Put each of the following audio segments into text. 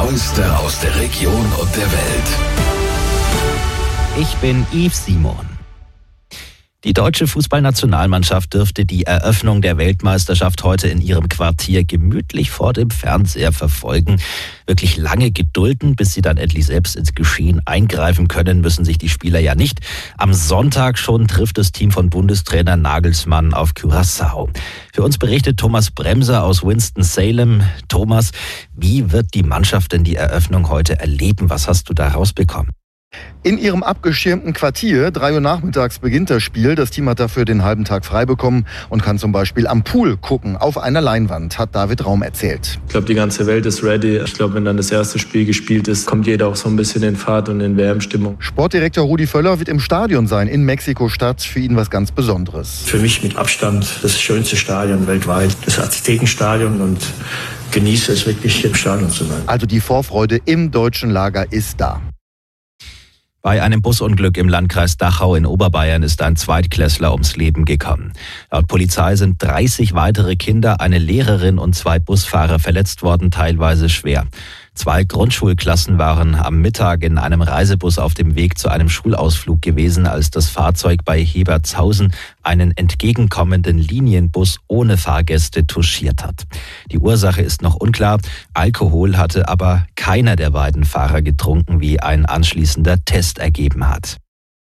Neueste aus der Region und der Welt. Ich bin Yves Simon. Die deutsche Fußballnationalmannschaft dürfte die Eröffnung der Weltmeisterschaft heute in ihrem Quartier gemütlich vor dem Fernseher verfolgen. Wirklich lange gedulden, bis sie dann endlich selbst ins Geschehen eingreifen können, müssen sich die Spieler ja nicht. Am Sonntag schon trifft das Team von Bundestrainer Nagelsmann auf Curaçao. Für uns berichtet Thomas Bremser aus Winston-Salem. Thomas, wie wird die Mannschaft denn die Eröffnung heute erleben? Was hast du da rausbekommen? In ihrem abgeschirmten Quartier, 3 Uhr nachmittags beginnt das Spiel. Das Team hat dafür den halben Tag frei bekommen und kann zum Beispiel am Pool gucken, auf einer Leinwand, hat David Raum erzählt. Ich glaube, die ganze Welt ist ready. Ich glaube, wenn dann das erste Spiel gespielt ist, kommt jeder auch so ein bisschen in Fahrt und in WM-Stimmung. Sportdirektor Rudi Völler wird im Stadion sein, in Mexiko-Stadt. Für ihn was ganz Besonderes. Für mich mit Abstand das schönste Stadion weltweit, das Aztekenstadion, und genieße es wirklich, hier im Stadion zu sein. Also die Vorfreude im deutschen Lager ist da. Bei einem Busunglück im Landkreis Dachau in Oberbayern ist ein Zweitklässler ums Leben gekommen. Laut Polizei sind 30 weitere Kinder, eine Lehrerin und 2 Busfahrer verletzt worden, teilweise schwer. 2 Grundschulklassen waren am Mittag in einem Reisebus auf dem Weg zu einem Schulausflug gewesen, als das Fahrzeug bei Hebertshausen einen entgegenkommenden Linienbus ohne Fahrgäste touchiert hat. Die Ursache ist noch unklar. Alkohol hatte aber keiner der beiden Fahrer getrunken, wie ein anschließender Test ergeben hat.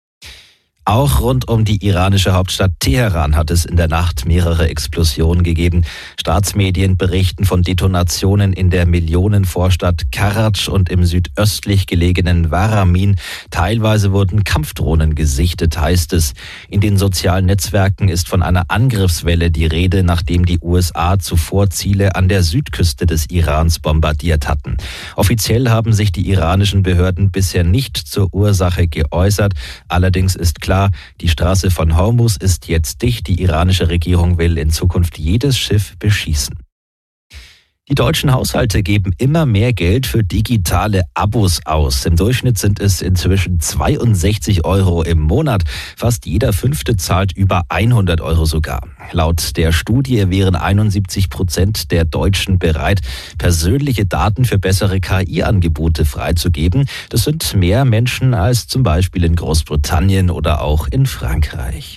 Auch rund um die iranische Hauptstadt Teheran hat es in der Nacht mehrere Explosionen gegeben. Staatsmedien berichten von Detonationen in der Millionenvorstadt Karaj und im südöstlich gelegenen Waramin. Teilweise wurden Kampfdrohnen gesichtet, heißt es. In den sozialen Netzwerken ist von einer Angriffswelle die Rede, nachdem die USA zuvor Ziele an der Südküste des Irans bombardiert hatten. Offiziell haben sich die iranischen Behörden bisher nicht zur Ursache geäußert. Allerdings ist klar, die Straße von Hormuz ist jetzt dicht. Die iranische Regierung will in Zukunft jedes Schiff beschießen. Die deutschen Haushalte geben immer mehr Geld für digitale Abos aus. Im Durchschnitt sind es inzwischen 62 € im Monat. Fast jeder 5. zahlt über 100 € sogar. Laut der Studie wären 71% der Deutschen bereit, persönliche Daten für bessere KI-Angebote freizugeben. Das sind mehr Menschen als zum Beispiel in Großbritannien oder auch in Frankreich.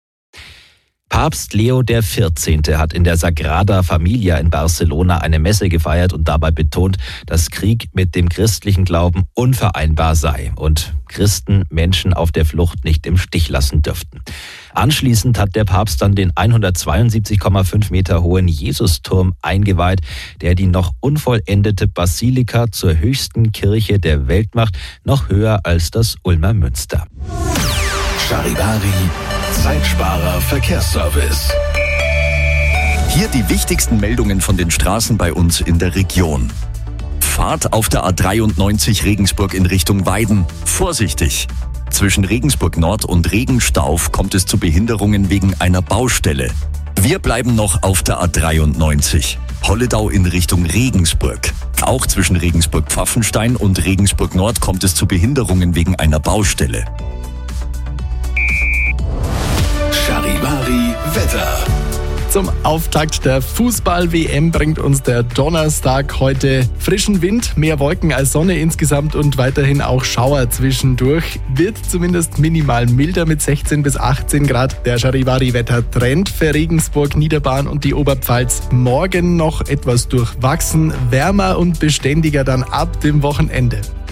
Papst Leo XIV. Hat in der Sagrada Familia in Barcelona eine Messe gefeiert und dabei betont, dass Krieg mit dem christlichen Glauben unvereinbar sei und Christen Menschen auf der Flucht nicht im Stich lassen dürften. Anschließend hat der Papst dann den 172,5 Meter hohen Jesusturm eingeweiht, der die noch unvollendete Basilika zur höchsten Kirche der Welt macht, noch höher als das Ulmer Münster. Charivari, Zeitsparer Verkehrsservice. Hier die wichtigsten Meldungen von den Straßen bei uns in der Region. Fahrt auf der A93 Regensburg in Richtung Weiden. Vorsichtig! Zwischen Regensburg Nord und Regenstauf kommt es zu Behinderungen wegen einer Baustelle. Wir bleiben noch auf der A93. Holledau in Richtung Regensburg. Auch zwischen Regensburg-Pfaffenstein und Regensburg Nord kommt es zu Behinderungen wegen einer Baustelle. Charivari Wetter. Zum Auftakt der Fußball-WM bringt uns der Donnerstag heute frischen Wind, mehr Wolken als Sonne insgesamt und weiterhin auch Schauer zwischendurch. Wird zumindest minimal milder mit 16 bis 18 Grad. Der Charivari-Wetter-Trend für Regensburg, Niederbayern und die Oberpfalz. Morgen noch etwas durchwachsen, wärmer und beständiger dann ab dem Wochenende.